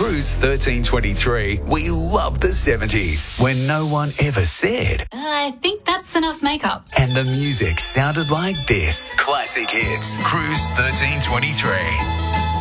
Cruise 1323, we love the 70s when no one ever said. I think that's enough's makeup. And the music sounded like this. Classic hits. Cruise 1323.